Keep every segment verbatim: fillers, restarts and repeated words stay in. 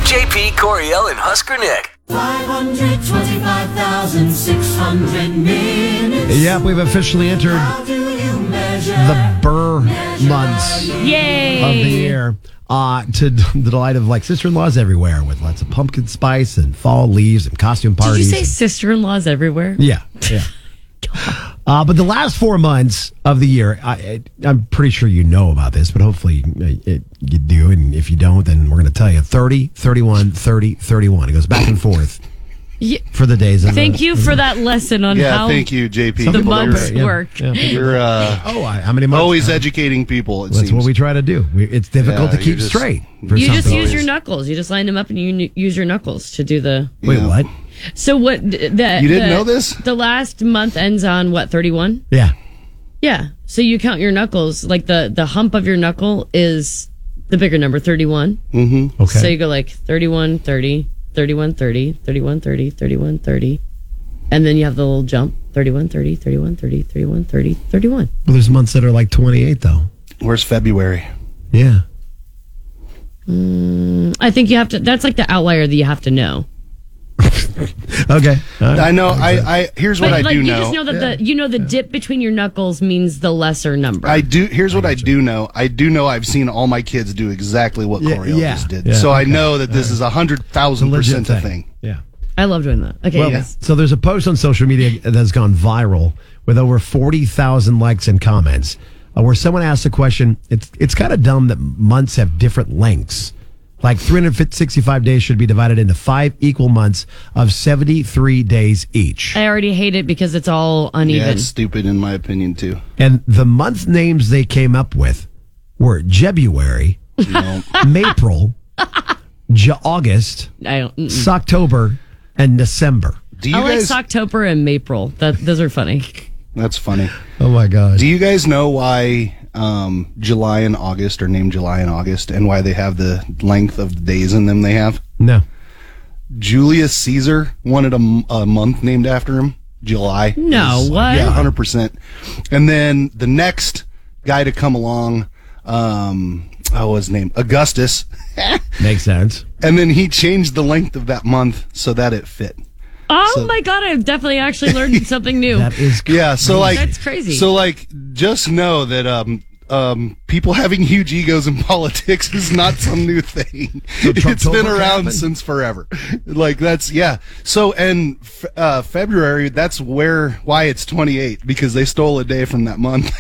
J P, Coriel, and Husker Nick. five hundred twenty-five thousand six hundred minutes. Yep, we've officially entered How do you measure? the Burr months Yay! of the year. Uh, to the delight of like sister-in-laws everywhere with lots of pumpkin spice and fall leaves and costume Did you parties. say and- sister-in-laws everywhere? Yeah, yeah. Uh, but the last four months of the year, I, I, I'm pretty sure you know about this, but hopefully it, it, you do. And if you don't, then we're going to tell you thirty, thirty-one, thirty, thirty-one. It goes back and forth Yeah. for the days. Of Thank the, you for that lesson on Yeah, how thank you, J P. Some the people don't months pay, yeah. work. Yeah. You're uh, Oh, I, how many months? always educating people, it That's seems. what we try to do. We, it's difficult Yeah, to you keep just- straight. For You some just people. use your knuckles. You just line them up and you n- use your knuckles to do the. Wait, Yeah. what? So what? The, You didn't the- know this? The last month ends on what? thirty-one. Yeah. Yeah. So you count your knuckles. Like the the hump of your knuckle is the bigger number, thirty-one. Mm-hmm. Okay. So you go like thirty-one, thirty, thirty-one, thirty, thirty-one, thirty, thirty-one, thirty. And then you have the little jump, thirty-one, thirty, thirty-one, thirty, thirty-one, thirty, thirty-one. Well, there's months that are like twenty-eight, though. Where's February? Yeah. I think you have to, that's like the outlier that you have to know. Okay. All right. I know. I, I here's what But I like do you know. just know that the, you know, the dip between your knuckles means the lesser number. I do. Here's what I do know. I do know. I've seen all my kids do exactly what Yeah, Coriel yeah, just did. yeah, so I okay. know that this is a hundred It's a thousand legit percent a thing. Yeah. I love doing that. Okay, Well, yes. so there's a post on social media that's gone viral with over forty thousand likes and comments uh, where someone asked a question. It's it's kind of dumb that months have different lengths. Like three hundred sixty-five days should be divided into five equal months of seventy-three days each. I already hate it because it's all Yeah, uneven. it's stupid in my opinion too. And the month names they came up with were Jebuary, No. Mapril, J- August, I don't. mm-mm. Socktober, and December. Do you I like guys? Socktober and Mapril. That those are funny. That's funny. Oh my God. Do you guys know why um, July and August are named July and August, and why they have the length of the days in them they have? No. Julius Caesar wanted a, m- a month named after him. July. No, is- what? Yeah, one hundred percent. And then the next guy to come along, um, oh, his name? Augustus. Makes sense. And then he changed the length of that month so that it fit. Oh So- my god! I've definitely actually learned something new. That is Yeah, so like That's crazy. So like just know that um um people having huge egos in politics is not some new thing. So It's Trumptober been around happened? since forever. Like that's yeah. So and f- uh February, that's where why it's twenty-eight, because they stole a day from that month.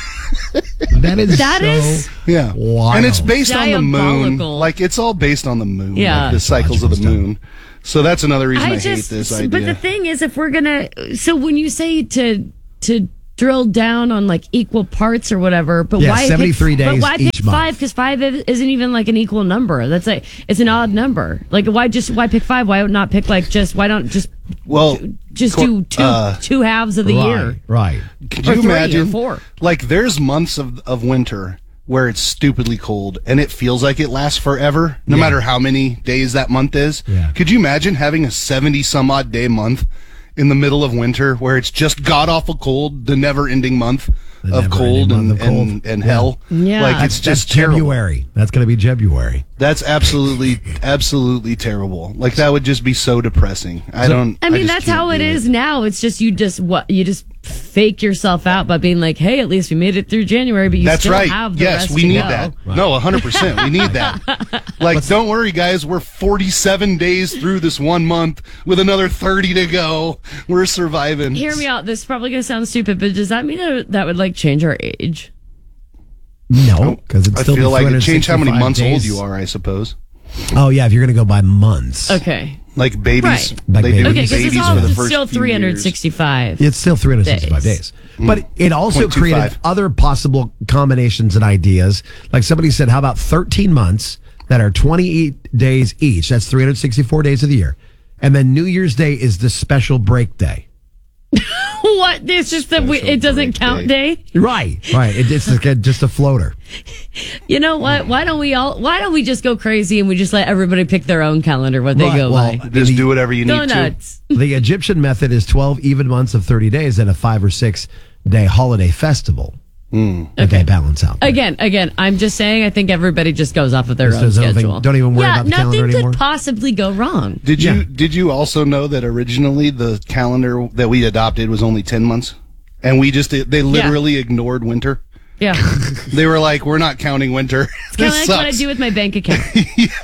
That is That so is- Yeah. wild. And it's based on the moon. Diabolical. Like it's all based on the moon. Yeah. Like the cycles of the Astrological moon. So that's another reason I, I just, hate this idea. but the thing is, if we're gonna, so when you say to to drill down on like equal parts or whatever, but Yeah, why seventy-three pick, days But why each pick month. five? Because five is- isn't even like an equal number. That's like it's an odd number. Like why just why pick five? Why not pick like just why don't just well, just Cor- do two uh, two halves of the right, year? Right. Could Or you three or imagine? four. Like, there's months of, of winter where it's stupidly cold and it feels like it lasts forever, no Yeah. matter how many days that month is. Yeah. Could you imagine having a seventy some odd day month in the middle of winter where it's just god awful cold, the never ending month The of never-ending cold and, month of cold. and, and Yeah. hell? Yeah. Like, That's- it's just That's terrible. Jebuary. That's going to be Jebuary. That's absolutely, absolutely terrible. Like, that would just be so depressing. I don't. I mean, just that's can't how it do is now. It's just you just what you just fake yourself out by being like, hey, at least we made it through January, but you That's still right. have the Yes, rest we to need go. that. No, one hundred percent. We need that. Like, don't worry, guys. We're forty-seven days through this one month with another thirty to go. We're surviving. Hear me out. This is probably going to sound stupid, but does that mean that, that would like change our age? No, because it's I still feel like it changed how many three hundred sixty-five months old days. you are, I suppose. Oh, yeah, if you're going to go by months. Okay. Like babies. Right. Like they babies. do Okay, because babies it's for all the it's first still few three hundred years. sixty-five. It's still three hundred sixty-five Days. days. But it also point two created five. other possible combinations and ideas. Like somebody said, how about thirteen months that are twenty-eight days each? That's three hundred sixty-four days of the year. And then New Year's Day is the special break day. What? It's just that we, Special it doesn't break count day. day. Right, right. It, it's like a- just a floater. You know what? Why don't we all? Why don't we just go crazy and we just let everybody pick their own calendar what they Right, go well, by? Just do whatever you Go need to. nuts. The Egyptian method is twelve even months of thirty days and a five or six day holiday festival. that they balance out. Again, again, I'm just saying. I think everybody just goes off of their Just own does nothing- schedule. don't even worry yeah, about the nothing calendar could anymore? possibly go wrong. Did you Yeah. did you also know that originally the calendar that we adopted was only ten months, and we just they literally ignored winter. Yeah, They were like, "We're not counting winter." it's kind of This like what I sucks. do with my bank account.